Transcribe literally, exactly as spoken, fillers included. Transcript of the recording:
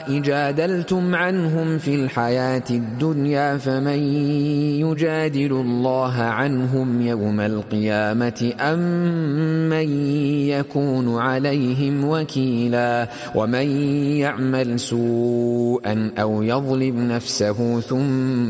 جادلتم عنهم في الحياة الدنيا فمن يجادل الله عنهم يوم القيامة أم من يكون عليهم وكيلا ومن يعمل سوءا أو يظلم نفسه ثم